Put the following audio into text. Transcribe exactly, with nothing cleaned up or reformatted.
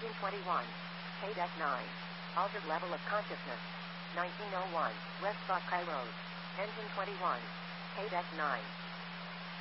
Engine twenty-one. K nine. Altered level of consciousness. nineteen oh one. West Buckeye Road. Engine twenty-one. K nine.